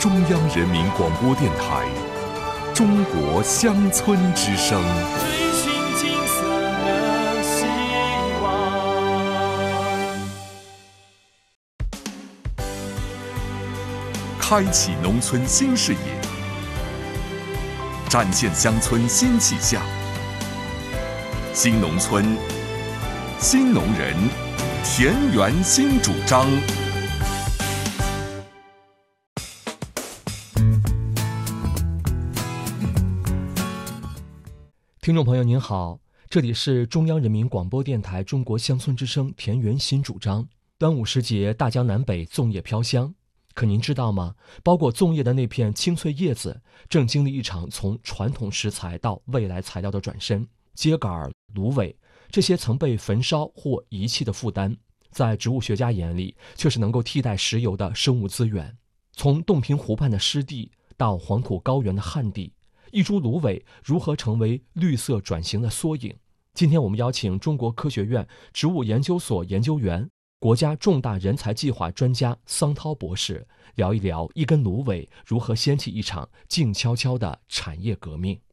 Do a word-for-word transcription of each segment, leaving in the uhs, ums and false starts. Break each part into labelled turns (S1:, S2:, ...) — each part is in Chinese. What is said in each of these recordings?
S1: 中央人民广播电台中国乡村之声。
S2: 追寻金色的希望，
S1: 开启农村新视野，展现乡村新气象。新农村，新农人，田园新主张。
S3: 听众朋友您好，这里是中央人民广播电台中国乡村之声田园新主张。端午时节，大江南北粽叶飘香，可您知道吗？包裹粽叶的那片青翠叶子，正经历一场从传统食材到未来材料的转身。秸秆、芦苇这些曾被焚烧或遗弃的负担，在植物学家眼里却是能够替代石油的生物资源。从洞庭湖畔的湿地到黄土高原的旱地，一株芦苇如何成为绿色转型的缩影？今天我们邀请中国科学院植物研究所研究员、国家重大人才计划专家桑涛博士，聊一聊一根芦苇如何掀起一场静悄悄的产业革命。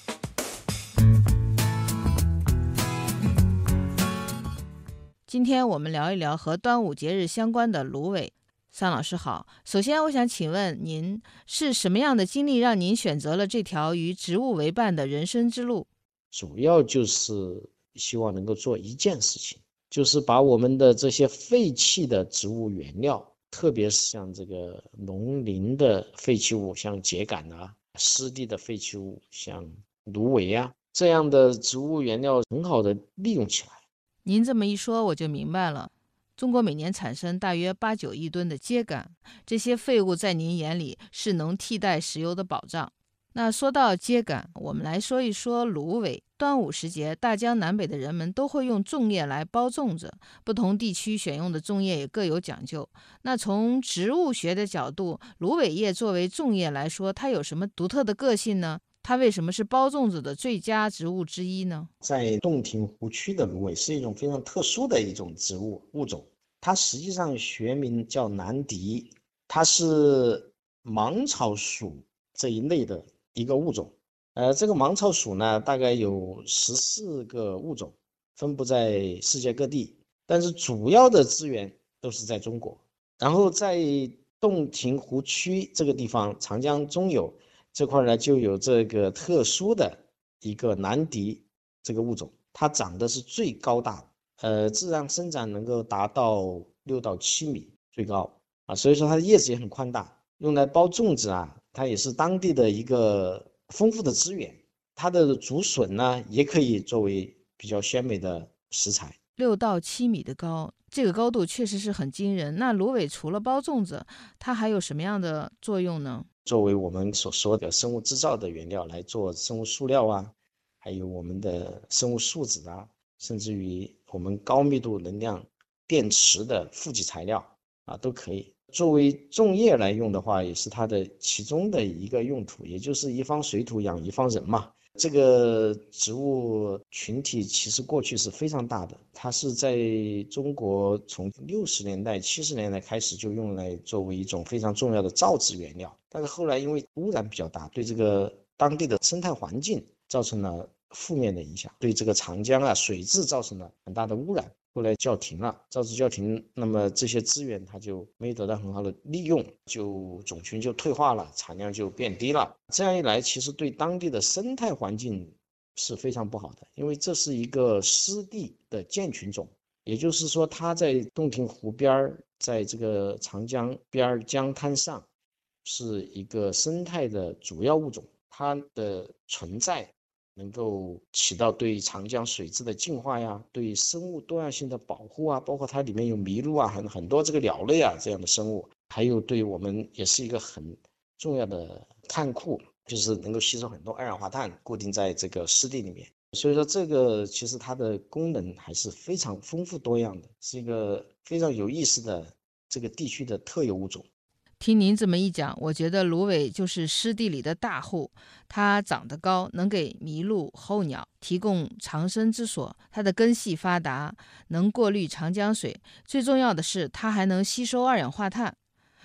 S4: 今天我们聊一聊和端午节日相关的芦苇。桑老师好，首先我想请问您，是什么样的经历让您选择了这条与植物为伴的人生之路？
S5: 主要就是希望能够做一件事情，就是把我们的这些废弃的植物原料，特别是像这个农林的废弃物，像秸秆啊，湿地的废弃物，像芦苇啊，这样的植物原料很好的利用起来。
S4: 您这么一说我就明白了，中国每年产生大约八九亿吨的秸秆，这些废物在您眼里是能替代石油的保障。那说到秸秆，我们来说一说芦苇。端午时节，大江南北的人们都会用粽叶来包粽子，不同地区选用的粽叶也各有讲究。那从植物学的角度，芦苇叶作为粽叶来说，它有什么独特的个性呢？它为什么是包粽子的最佳植物之一呢？
S5: 在洞庭湖区的芦苇是一种非常特殊的一种植物物种，它实际上学名叫南荻，它是芒草属这一类的一个物种。呃，这个芒草属呢，大概有十四个物种，分布在世界各地，但是主要的资源都是在中国。然后在洞庭湖区这个地方，长江中游这块呢，就有这个特殊的一个南荻这个物种，它长得是最高大的，呃，自然生长能够达到六到七米最高啊，所以说它的叶子也很宽大，用来包粽子啊，它也是当地的一个丰富的资源。它的竹笋呢，也可以作为比较鲜美的食材。
S4: 六到七米的高，这个高度确实是很惊人。那芦苇除了包粽子，它还有什么样的作用呢？
S5: 作为我们所说的生物制造的原料来做生物塑料啊，还有我们的生物树脂啊，甚至于我们高密度能量电池的负极材料啊，都可以。作为粽叶来用的话，也是它的其中的一个用途，也就是一方水土养一方人嘛。这个植物群体其实过去是非常大的，它是在中国从六十年代、七十年代开始就用来作为一种非常重要的造纸原料，但是后来因为污染比较大，对这个当地的生态环境造成了负面的影响，对这个长江啊水质造成了很大的污染。后来叫停了，造纸叫停，那么这些资源它就没有得到很好的利用，就种群就退化了，产量就变低了。这样一来，其实对当地的生态环境是非常不好的，因为这是一个湿地的建群种，也就是说它在洞庭湖边，在这个长江边江滩上是一个生态的主要物种，它的存在能够起到对长江水质的净化呀，对生物多样性的保护啊，包括它里面有麋鹿啊，很很多这个鸟类啊这样的生物，还有对我们也是一个很重要的碳库，就是能够吸收很多二氧化碳，固定在这个湿地里面。所以说这个其实它的功能还是非常丰富多样的，是一个非常有意思的这个地区的特有物种。
S4: 听您这么一讲，我觉得芦苇就是湿地里的大户，它长得高，能给麋鹿、候鸟提供藏身之所，它的根系发达，能过滤长江水，最重要的是它还能吸收二氧化碳。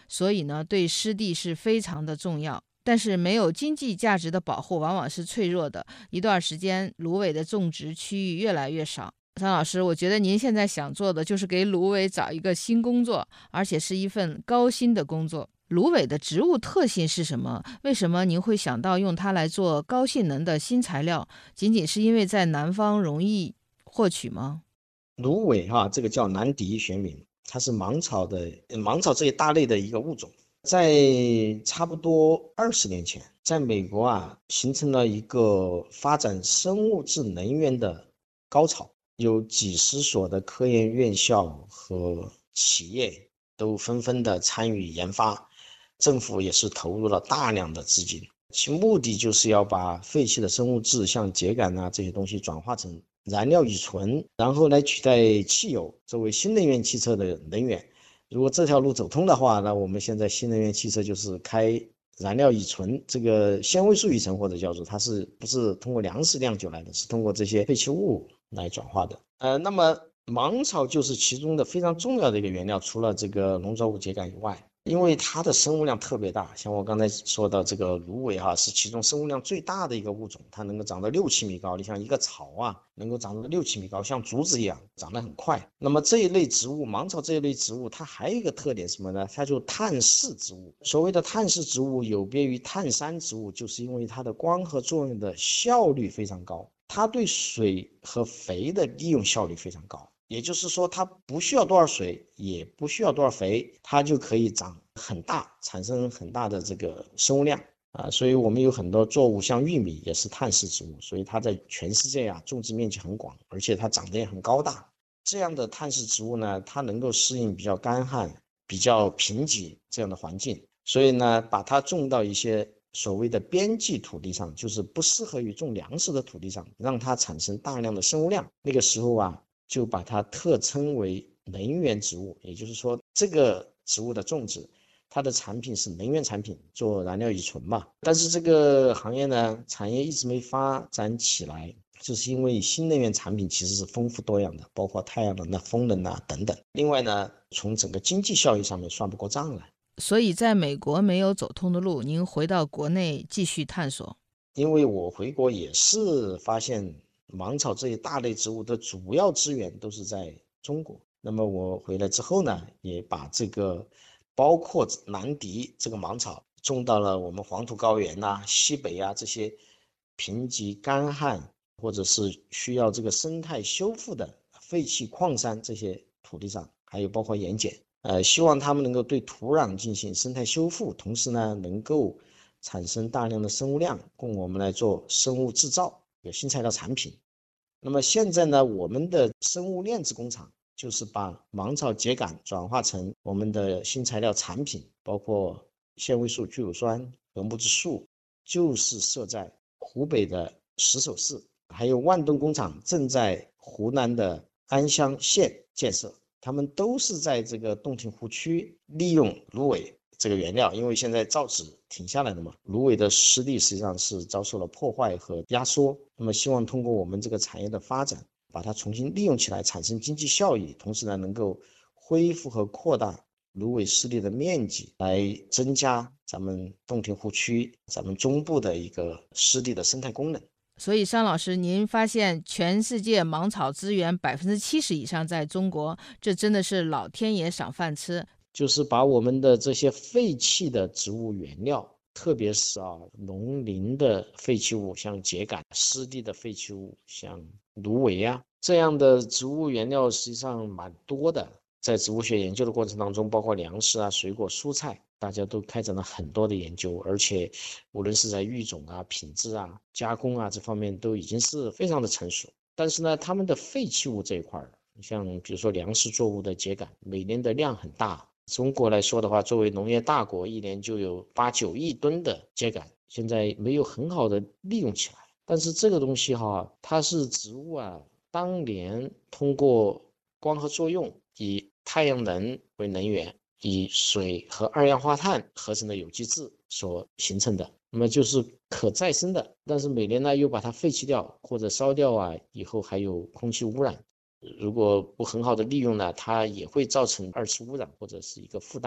S4: 所以呢，对湿地是非常的重要。但是没有经济价值的保护往往是脆弱的，一段时间芦苇的种植区域越来越少。张老师，我觉得您现在想做的就是给芦苇找一个新工作，而且是一份高薪的工作。芦苇的植物特性是什么？为什么您会想到用它来做高性能的新材料？仅仅是因为在南方容易获取吗？
S5: 芦苇哈，这个叫南迪学名，它是芒草的芒草这一大类的一个物种。在差不多二十年前，在美国啊，形成了一个发展生物质能源的高潮，有几十所的科研院校和企业都纷纷的参与研发，政府也是投入了大量的资金，其目的就是要把废弃的生物质，像秸秆啊这些东西转化成燃料乙醇，然后来取代汽油，作为新能源汽车的能源。如果这条路走通的话，那我们现在新能源汽车就是开燃料乙醇，这个纤维素乙醇或者叫做，它是不是通过粮食酿酒来的，是通过这些废弃物来转化的。呃，那么芒草就是其中的非常重要的一个原料，除了这个农作物秸秆以外，因为它的生物量特别大，像我刚才说到这个芦苇哈，是其中生物量最大的一个物种，它能够长到六七米高。你像一个草啊，能够长到六七米高，像竹子一样，长得很快。那么这一类植物，芒草这一类植物，它还有一个特点什么呢？它就碳室植物。所谓的碳室植物有别于碳山植物，就是因为它的光合作用的效率非常高，它对水和肥的利用效率非常高。也就是说，它不需要多少水，也不需要多少肥，它就可以长很大，产生很大的这个生物量啊。所以我们有很多作物，像玉米也是碳室植物，所以它在全世界啊种植面积很广，而且它长得也很高大。这样的碳室植物呢，它能够适应比较干旱、比较贫瘠这样的环境，所以呢，把它种到一些所谓的边际土地上，就是不适合于种粮食的土地上，让它产生大量的生物量。那个时候啊，就把它特称为能源植物，也就是说这个植物的种植，它的产品是能源产品，做燃料乙醇嘛。但是这个行业呢，产业一直没发展起来，就是因为新能源产品其实是丰富多样的，包括太阳能啊、风能啊等等。另外呢，从整个经济效益上面算不过账来。
S4: 所以在美国没有走通的路，您回到国内继续探索。
S5: 因为我回国也是发现芒草这一大类植物的主要资源都是在中国。那么我回来之后呢，也把这个包括南迪这个芒草种到了我们黄土高原啊、西北啊这些贫瘠干旱或者是需要这个生态修复的废弃矿山这些土地上，还有包括盐碱，呃，希望他们能够对土壤进行生态修复，同时呢，能够产生大量的生物量，供我们来做生物制造，有新材料产品。那么现在呢，我们的生物炼制工厂就是把芒草秸秆转化成我们的新材料产品，包括纤维素聚乳酸和木质素，就是设在湖北的石首市，还有万吨工厂正在湖南的安乡县建设。他们都是在这个洞庭湖区利用芦苇这个原料，因为现在造纸停下来了嘛，芦苇的湿地实际上是遭受了破坏和压缩。那么希望通过我们这个产业的发展，把它重新利用起来，产生经济效益，同时呢，能够恢复和扩大芦苇湿地的面积，来增加咱们洞庭湖区、咱们中部的一个湿地的生态功能。
S4: 所以商老师，您发现全世界芒草资源百分之七十以上在中国，这真的是老天爷赏饭吃。
S5: 就是把我们的这些废弃的植物原料，特别是啊农林的废弃物，像秸秆；湿地的废弃物，像芦苇啊，这样的植物原料实际上蛮多的。在植物学研究的过程当中，包括粮食啊、水果、蔬菜，大家都开展了很多的研究，而且无论是在育种啊、品质啊、加工啊这方面都已经是非常的成熟。但是呢，他们的废弃物这一块，像比如说粮食作物的秸秆，每年的量很大。中国来说的话，作为农业大国，一年就有八九亿吨的秸秆，现在没有很好的利用起来。但是这个东西哈，它是植物啊，当年通过光合作用，以太阳能为能源，以水和二氧化碳合成的有机质所形成的，那么就是可再生的。但是每年呢，又把它废弃掉或者烧掉啊，以后还有空气污染。如果不很好的利用呢，它也会造成二次污染或者是一个负担。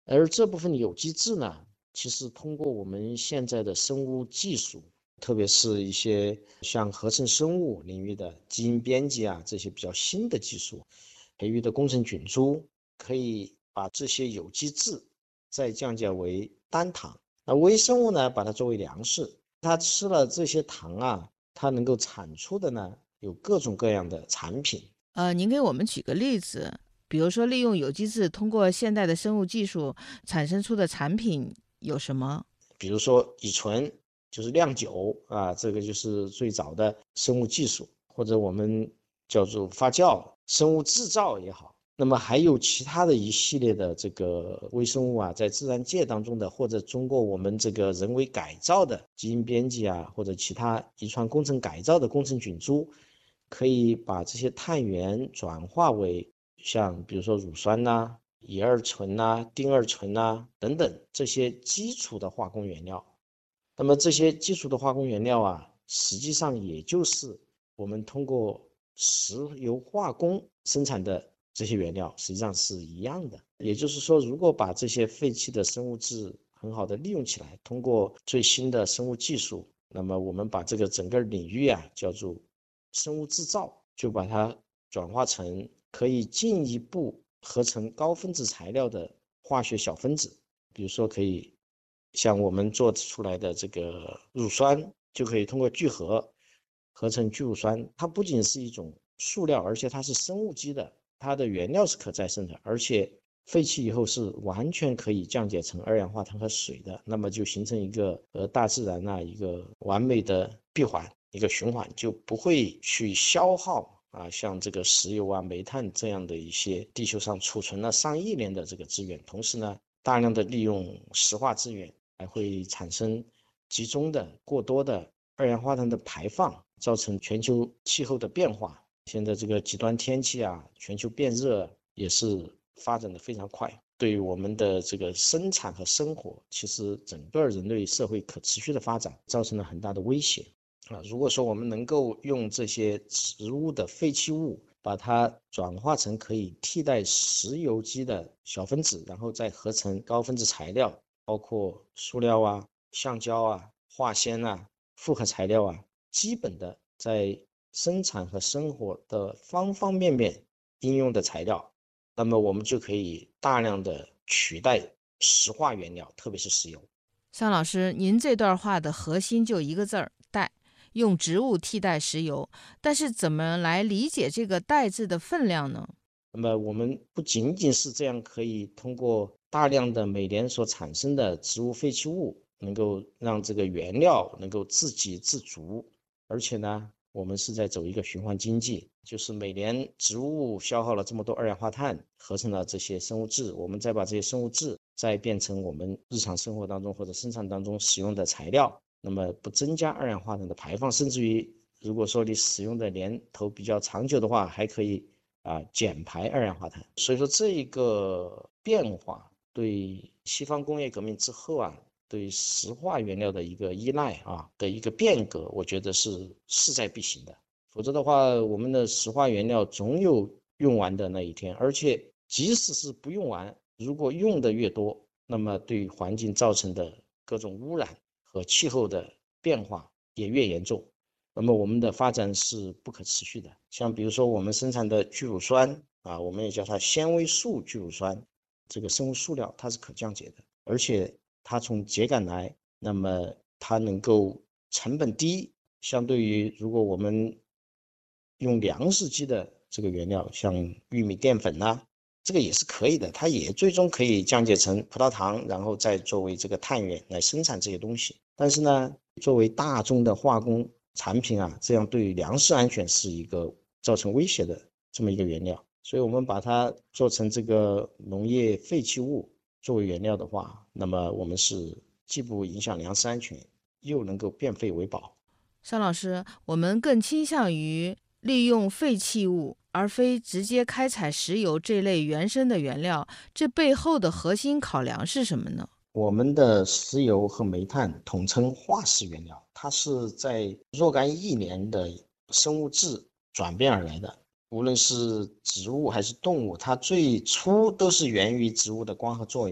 S5: 而这部分有机质呢，其实通过我们现在的生物技术，特别是一些像合成生物领域的基因编辑啊，这些比较新的技术，培育的工程菌株，可以把这些有机质再降解为单糖。那微生物呢，把它作为粮食，它吃了这些糖啊，它能够产出的呢，有各种各样的产品。
S4: 呃，您给我们举个例子，比如说利用有机质通过现代的生物技术产生出的产品有什么？
S5: 比如说乙醇，就是酿酒啊，这个就是最早的生物技术，或者我们叫做发酵、生物制造也好。那么还有其他的一系列的这个微生物啊，在自然界当中的，或者通过我们这个人为改造的基因编辑啊，或者其他遗传工程改造的工程菌株，可以把这些碳源转化为像比如说乳酸呐、啊、乙二醇呐、啊、丁二醇呐、啊、等等这些基础的化工原料。那么这些基础的化工原料啊，实际上也就是我们通过石油化工生产的这些原料，实际上是一样的。也就是说，如果把这些废弃的生物质很好的利用起来，通过最新的生物技术，那么我们把这个整个领域啊叫做生物制造，就把它转化成可以进一步合成高分子材料的化学小分子。比如说可以像我们做出来的这个乳酸，就可以通过聚合合成聚乳酸。它不仅是一种塑料，而且它是生物基的，它的原料是可再生的，而且废弃以后是完全可以降解成二氧化碳和水的。那么就形成一个和大自然啊一个完美的闭环，一个循环，就不会去消耗啊像这个石油啊、煤炭这样的一些地球上储存了上亿年的这个资源。同时呢，大量的利用石化资源，还会产生集中的过多的二氧化碳的排放，造成全球气候的变化。现在这个极端天气啊，全球变热也是发展的非常快，对于我们的这个生产和生活，其实整个人类社会可持续的发展造成了很大的威胁啊。如果说我们能够用这些植物的废弃物，把它转化成可以替代石油基的小分子，然后再合成高分子材料，包括塑料啊、橡胶啊、化纤啊、复合材料啊，基本的在生产和生活的方方面面应用的材料，那么我们就可以大量的取代石化原料，特别是石油。
S4: 尚老师，您这段话的核心就一个字儿，代，用植物替代石油，但是怎么来理解这个代字的分量呢？
S5: 那么我们不仅仅是这样，可以通过大量的每年所产生的植物废弃物，能够让这个原料能够自给自足，而且呢，我们是在走一个循环经济，就是每年植物消耗了这么多二氧化碳，合成了这些生物质，我们再把这些生物质再变成我们日常生活当中或者生产当中使用的材料，那么不增加二氧化碳的排放，甚至于如果说你使用的年头比较长久的话，还可以啊减排二氧化碳。所以说这一个变化对西方工业革命之后啊，对石化原料的一个依赖啊的一个变革，我觉得是势在必行的。否则的话，我们的石化原料总有用完的那一天，而且即使是不用完，如果用的越多，那么对环境造成的各种污染和气候的变化也越严重。那么我们的发展是不可持续的。像比如说我们生产的聚乳酸啊，我们也叫它纤维素聚乳酸，这个生物塑料它是可降解的，而且它从秸秆来，那么它能够成本低，相对于如果我们用粮食基的这个原料，像玉米淀粉呐、啊，这个也是可以的，它也最终可以降解成葡萄糖，然后再作为这个碳源来生产这些东西。但是呢，作为大宗的化工产品啊，这样对粮食安全是一个造成威胁的这么一个原料，所以我们把它做成这个农业废弃物作为原料的话，那么我们是既不影响粮食安全，又能够变废为宝。
S4: 尚老师，我们更倾向于利用废弃物，而非直接开采石油这类原生的原料，这背后的核心考量是什么呢？
S5: 我们的石油和煤炭统称化石原料，它是在若干亿年的生物质转变而来的。无论是植物还是动物，它最初都是源于植物的光合作用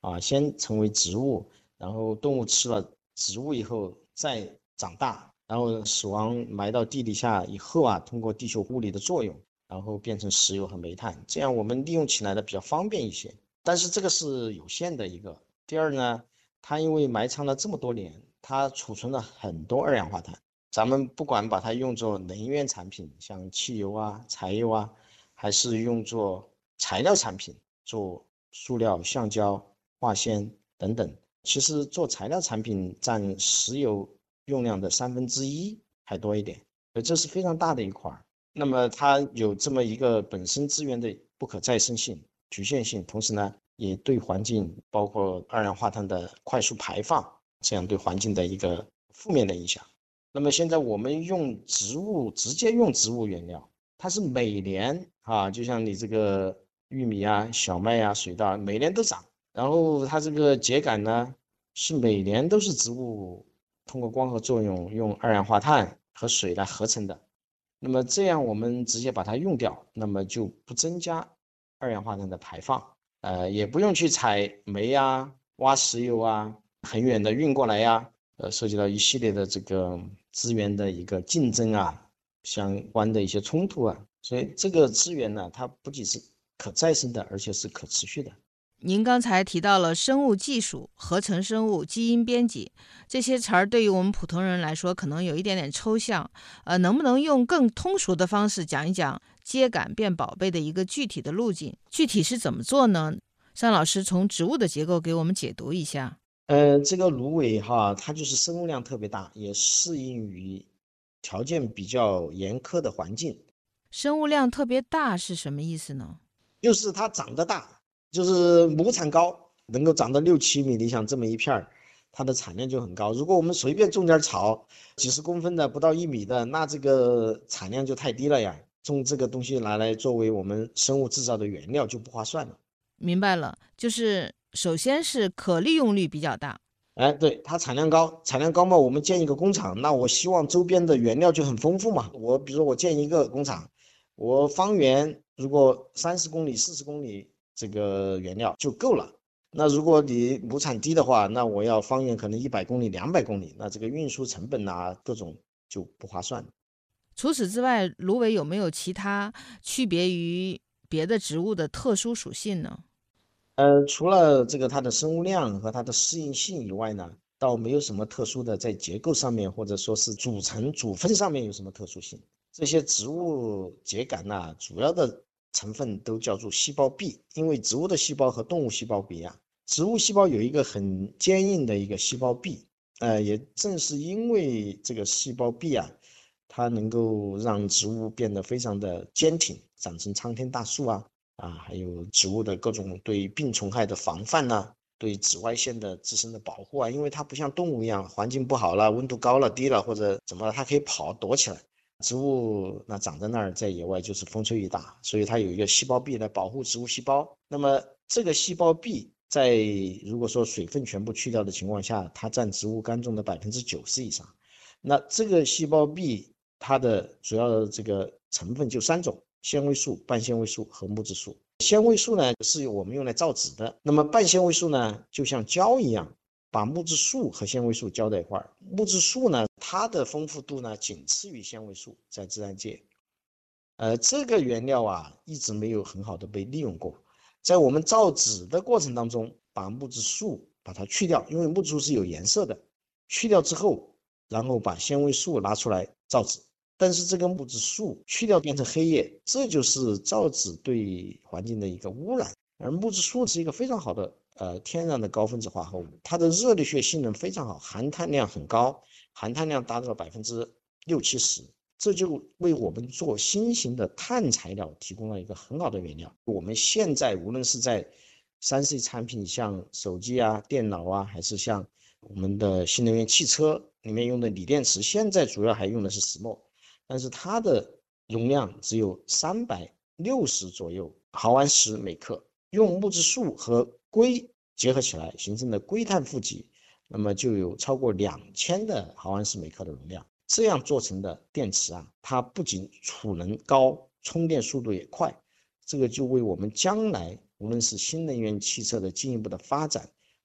S5: 啊，先成为植物，然后动物吃了植物以后再长大，然后死亡埋到地底下以后啊，通过地球物理的作用，然后变成石油和煤炭，这样我们利用起来的比较方便一些。但是这个是有限的一个。第二呢，它因为埋藏了这么多年，它储存了很多二氧化碳。咱们不管把它用作能源产品，像汽油啊、柴油啊，还是用作材料产品，做塑料、橡胶、化纤等等，其实做材料产品占石油用量的三分之一还多一点，所以这是非常大的一块。那么它有这么一个本身资源的不可再生性、局限性，同时呢，也对环境包括二氧化碳的快速排放，这样对环境的一个负面的影响。那么现在我们用植物，直接用植物原料，它是每年啊，就像你这个玉米啊、小麦啊、水稻，每年都长。然后它这个秸秆呢，是每年都是植物通过光合作用，用二氧化碳和水来合成的。那么这样我们直接把它用掉，那么就不增加二氧化碳的排放，呃，也不用去采煤啊、挖石油啊，很远的运过来呀，呃，涉及到一系列的这个资源的一个竞争啊，相关的一些冲突啊，所以这个资源呢，它不仅是可再生的，而且是可持续的。
S4: 您刚才提到了生物技术、合成生物、基因编辑这些词儿，对于我们普通人来说可能有一点点抽象，呃，能不能用更通俗的方式讲一讲秸秆变宝贝的一个具体的路径？具体是怎么做呢？尚老师从植物的结构给我们解读一下。
S5: 呃，这个芦苇哈，它就是生物量特别大，也适应于条件比较严苛的环境。
S4: 生物量特别大是什么意思呢？
S5: 就是它长得大，就是亩产高，能够长到六七米。你想这么一片儿，它的产量就很高。如果我们随便种点草，几十公分的不到一米的，那这个产量就太低了呀。种这个东西拿来作为我们生物制造的原料就不划算了。
S4: 明白了，就是首先是可利用率比较大。
S5: 哎，对，它产量高，产量高嘛，我们建一个工厂，那我希望周边的原料就很丰富嘛。我比如说我建一个工厂，我方圆如果三十公里、四十公里，这个原料就够了。那如果你亩产低的话，那我要方圆可能一百公里、两百公里，那这个运输成本啊，各种就不划算。
S4: 除此之外，芦苇有没有其他区别于别的植物的特殊属性呢？
S5: 呃，除了这个它的生物量和它的适应性以外呢，倒没有什么特殊的在结构上面或者说是组成组分上面有什么特殊性。这些植物秸秆呐，主要的成分都叫做细胞壁，因为植物的细胞和动物细胞不一样，植物细胞有一个很坚硬的一个细胞壁，呃，也正是因为这个细胞壁啊，它能够让植物变得非常的坚挺，长成苍天大树啊。啊，还有植物的各种对病虫害的防范呐、啊，对紫外线的自身的保护啊，因为它不像动物一样，环境不好了，温度高了、低了或者怎么了，它可以跑躲起来。植物那长在那儿，在野外就是风吹雨打，所以它有一个细胞壁来保护植物细胞。那么这个细胞壁在如果说水分全部去掉的情况下，它占植物干种的百分之九十以上。那这个细胞壁它的主要的这个成分就三种。纤维素、半纤维素和木质素。纤维素呢是我们用来造纸的，那么半纤维素呢就像胶一样，把木质素和纤维素胶在一块儿。木质素呢，它的丰富度呢仅次于纤维素，在自然界。呃，这个原料啊一直没有很好的被利用过。在我们造纸的过程当中，把木质素把它去掉，因为木质素是有颜色的，去掉之后，然后把纤维素拿出来造纸。但是这个木质素去掉变成黑液，这就是造纸对环境的一个污染。而木质素是一个非常好的呃天然的高分子化合物，它的热力学性能非常好，含碳量很高，含碳量达到了百分之六七十，这就为我们做新型的碳材料提供了一个很好的原料。我们现在无论是在三 C 产品，像手机啊、电脑啊，还是像我们的新能源汽车里面用的锂电池，现在主要还用的是石墨。但是它的容量只有三百六十左右毫安时每克，用木质素和硅结合起来形成的硅碳负极，那么就有超过两千的毫安时每克的容量。这样做成的电池啊，它不仅储能高，充电速度也快，这个就为我们将来无论是新能源汽车的进一步的发展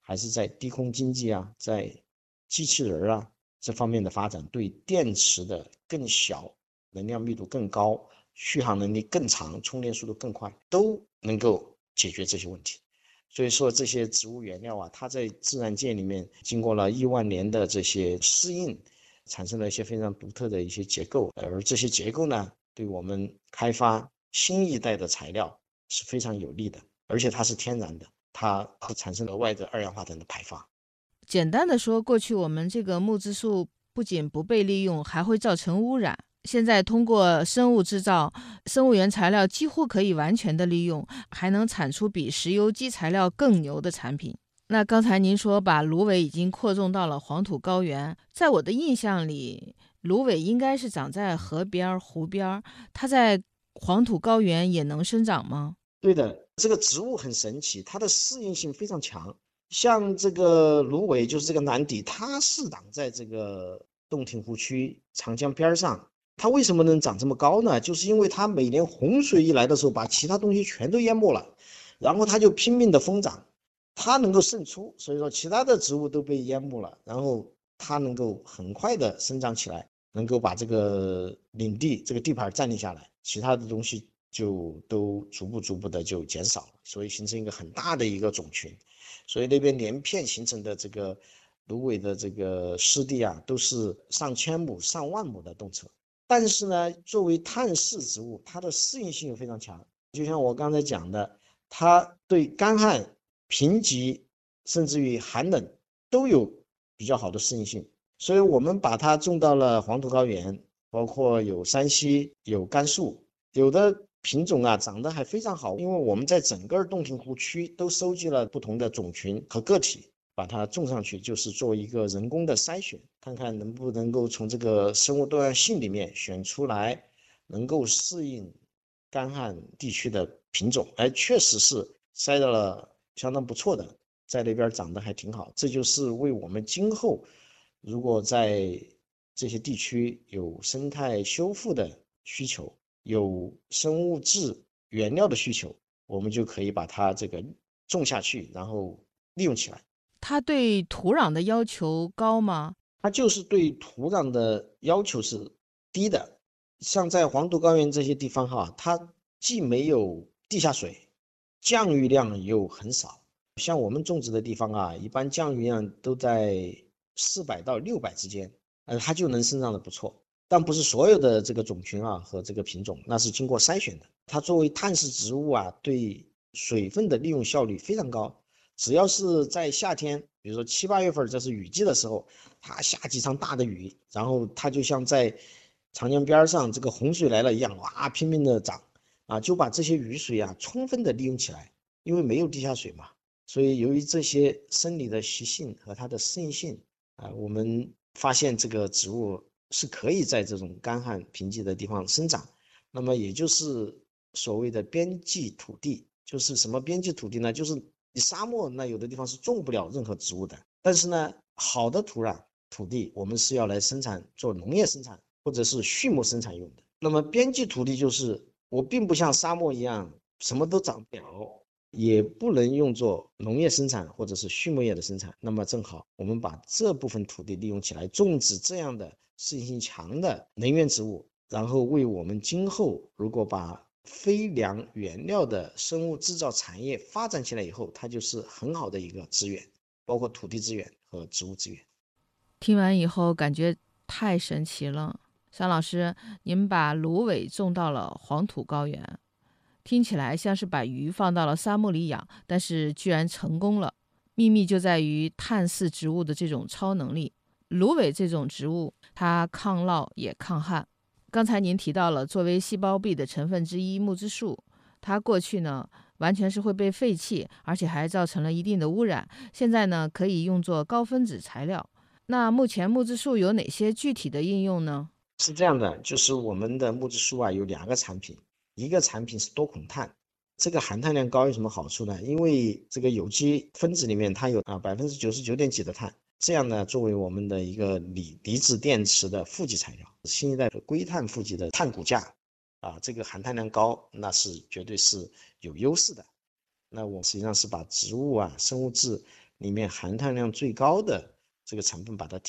S5: 还是在低空经济啊，在机器人啊这方面的发展，对电池的更小、能量密度更高、续航能力更长、充电速度更快，都能够解决这些问题。所以说这些植物原料啊，它在自然界里面经过了亿万年的这些适应，产生了一些非常独特的一些结构，而这些结构呢，对我们开发新一代的材料是非常有利的，而且它是天然的，它不产生额外的二氧化碳的排放。
S4: 简单的说，过去我们这个木质素不仅不被利用，还会造成污染。现在通过生物制造，生物原材料几乎可以完全的利用，还能产出比石油基材料更牛的产品。那刚才您说把芦苇已经扩种到了黄土高原，在我的印象里，芦苇应该是长在河边、湖边，它在黄土高原也能生长吗？
S5: 对的，这个植物很神奇，它的适应性非常强。像这个芦苇，就是这个南荻，它是长在这个洞庭湖区长江边上。它为什么能长这么高呢？就是因为它每年洪水一来的时候，把其他东西全都淹没了，然后它就拼命的疯长，它能够胜出，所以说其他的植物都被淹没了，然后它能够很快的生长起来，能够把这个领地这个地盘占领下来，其他的东西就都逐步逐步的就减少了，所以形成一个很大的一个种群。所以那边连片形成的这个芦苇的这个湿地啊，都是上千亩、上万亩的动辄。但是呢，作为碳室植物，它的适应性又非常强。就像我刚才讲的，它对干旱、贫瘠，甚至于寒冷都有比较好的适应性。所以我们把它种到了黄土高原，包括有山西、有甘肃，有的品种啊长得还非常好。因为我们在整个洞庭湖区都收集了不同的种群和个体，把它种上去，就是做一个人工的筛选，看看能不能够从这个生物多样性里面选出来能够适应干旱地区的品种。哎，确实是筛到了相当不错的，在那边长得还挺好。这就是为我们今后如果在这些地区有生态修复的需求，有生物质原料的需求，我们就可以把它这个种下去，然后利用起来。
S4: 它对土壤的要求高吗？
S5: 它就是对土壤的要求是低的。像在黄土高原这些地方哈，它既没有地下水，降雨量又很少。像我们种植的地方啊，一般降雨量都在四百到六百之间，呃，它就能生长的不错。但不是所有的这个种群啊和这个品种，那是经过筛选的。它作为碳室植物啊，对水分的利用效率非常高。只要是在夏天，比如说七八月份，这是雨季的时候，它下几场大的雨，然后它就像在长江边上这个洪水来了一样，哇，拼命的涨啊，就把这些雨水啊充分的利用起来。因为没有地下水嘛，所以由于这些生理的习性和它的适应性啊，我们发现这个植物是可以在这种干旱贫瘠的地方生长。那么也就是所谓的边际土地。就是什么边际土地呢？就是你沙漠那有的地方是种不了任何植物的，但是呢，好的土壤土地我们是要来生产做农业生产或者是畜牧生产用的。那么边际土地就是我并不像沙漠一样什么都长不了，也不能用作农业生产或者是畜牧业的生产。那么正好我们把这部分土地利用起来，种植这样的适应性强的能源植物，然后为我们今后如果把非粮原料的生物制造产业发展起来以后，它就是很好的一个资源，包括土地资源和植物资源。
S4: 听完以后感觉太神奇了。张老师，您把芦苇种到了黄土高原，听起来像是把鱼放到了沙漠里养，但是居然成功了。秘密就在于碳室植物的这种超能力。芦苇这种植物，它抗涝也抗旱。刚才您提到了作为细胞壁的成分之一木质素，它过去呢完全是会被废弃，而且还造成了一定的污染。现在呢可以用作高分子材料。那目前木质素有哪些具体的应用呢？
S5: 是这样的，就是我们的木质素啊有两个产品，一个产品是多孔碳。这个含碳量高有什么好处呢？因为这个有机分子里面它有啊百分之九十九点几的碳，这样呢作为我们的一个锂离子电池的负极材料，新一代的硅碳负极的碳骨架啊，这个含碳量高，那是绝对是有优势的。那我实际上是把植物啊生物质里面含碳量最高的这个成分把它提